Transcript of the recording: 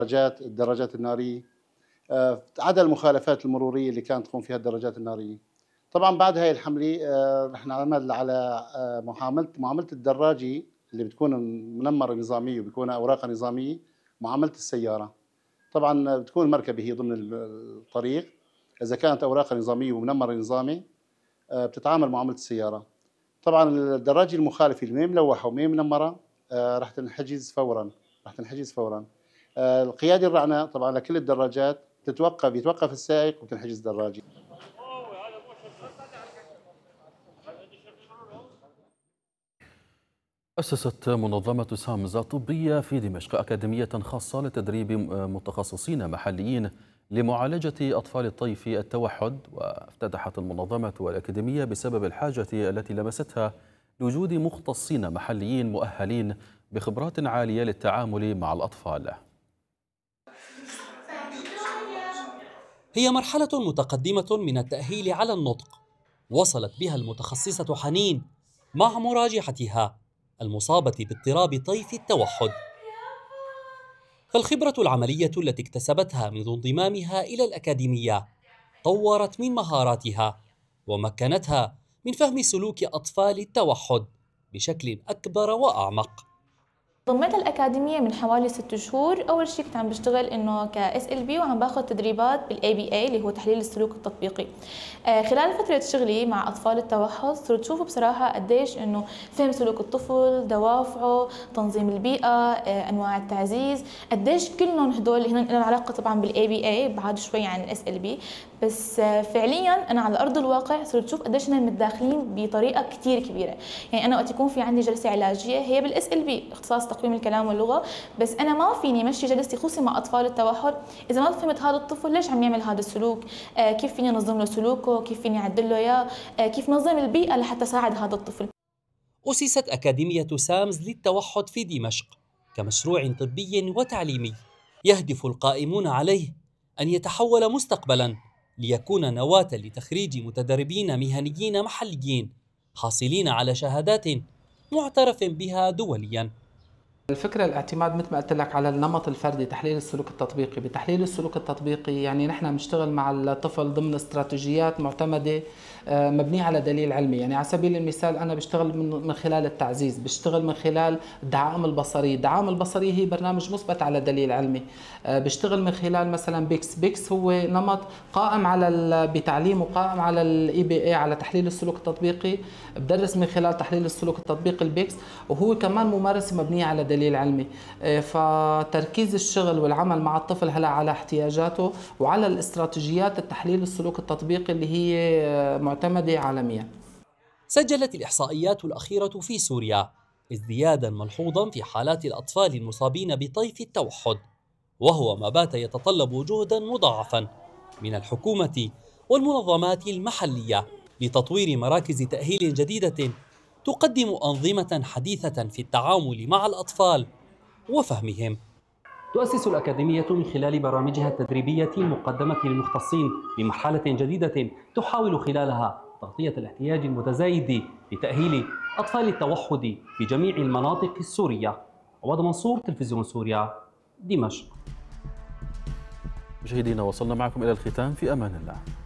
الدراجات النارية، عدا المخالفات المرورية اللي كانت تقوم فيها الدراجات النارية. طبعًا بعد هاي الحملة رح نعمل على معاملة الدراجة اللي بتكون منمّرة نظامية وبيكون أوراقها نظامية، معاملة السيارة. طبعًا بتكون المركبة هي ضمن الطريق، إذا كانت أوراقها نظامية ومنمّرة نظامي بتتعامل معاملة السيارة. طبعًا الدراجة المخالفة اللي ما هي ملوحة وما هي منمّرة رح تنحجز فورًا، القيادة الرعنة طبعًا لكل الدراجات بيتوقف السائق وبتنحجز دراجة. أسست منظمة سامز الطبية في دمشق أكاديمية خاصة لتدريب متخصصين محليين لمعالجة أطفال الطيف التوحد. وافتتحت المنظمة الأكاديمية بسبب الحاجة التي لمستها لوجود مختصين محليين مؤهلين بخبرات عالية للتعامل مع الأطفال. هي مرحلة متقدمة من التأهيل على النطق وصلت بها المتخصصة حنين مع مراجعتها المصابة باضطراب طيف التوحد. فالخبرة العملية التي اكتسبتها منذ انضمامها إلى الأكاديمية طورت من مهاراتها ومكنتها من فهم سلوك أطفال التوحد بشكل أكبر وأعمق. انضميت الأكاديمية من حوالي 6 شهور. أول شيء كنت عم بشتغل إنه SLB وعم باخذ تدريبات ABA اللي هو تحليل السلوك التطبيقي. خلال فترة شغلي مع أطفال التوحد صرت شوف بصراحة قديش إنه فهم سلوك الطفل، دوافعه، تنظيم البيئة، أنواع التعزيز، قديش كلهم هدول هن لهم علاقة طبعا ABA بعد شوي عن SLB. بس فعليا أنا على أرض الواقع صرت شوف قديش هن متداخلين بطريقة كتير كبيرة. يعني أنا وقت يكون في عندي جلسة علاجية هي SLB اختصاص تقويم الكلام واللغة، بس أنا ما فيني مشي جلستي خصوصي مع أطفال التوحد إذا ما فهمت هذا الطفل ليش عم يعمل هذا السلوك، كيف فيني أنظم له سلوكه، كيف فيني أعدل له إياه، كيف نظم البيئة لحتى ساعد هذا الطفل. أسست أكاديمية سامز للتوحد في دمشق كمشروع طبي وتعليمي يهدف القائمون عليه أن يتحول مستقبلاً ليكون نواة لتخريج متدربين مهنيين محليين حاصلين على شهادات معترف بها دولياً. الفكرة الاعتماد مثل ما قلت لك على النمط الفردي، تحليل السلوك التطبيقي. بتحليل السلوك التطبيقي يعني نحن بنشتغل مع الطفل ضمن استراتيجيات معتمدة مبنية على دليل علمي. يعني على سبيل المثال أنا بشتغل من خلال التعزيز، بشتغل من خلال الدعائم البصرية. الدعائم البصرية هي برنامج مثبت على دليل علمي. بشتغل من خلال مثلا بيكس هو نمط قائم على بتعليمه قائم على EBA على تحليل السلوك التطبيقي. بدرس من خلال تحليل السلوك التطبيقي البيكس، وهو كمان ممارسة مبنية على دليل علمي. فتركيز الشغل والعمل مع الطفل هلا على احتياجاته وعلى الاستراتيجيات التحليل السلوك التطبيقي اللي هي معتمدة عالميا. سجلت الإحصائيات الأخيرة في سوريا ازديادا ملحوظا في حالات الأطفال المصابين بطيف التوحد، وهو ما بات يتطلب جهدا مضاعفا من الحكومة والمنظمات المحلية لتطوير مراكز تأهيل جديدة تقدم أنظمة حديثة في التعامل مع الأطفال وفهمهم. تؤسس الأكاديمية من خلال برامجها التدريبية المقدمة للمختصين بمرحلة جديدة تحاول خلالها تغطية الاحتياج المتزايد لتأهيل أطفال التوحد في جميع المناطق السورية. عواد منصور، تلفزيون سوريا، دمشق. مشاهدينا، وصلنا معكم إلى الختام، في أمان الله.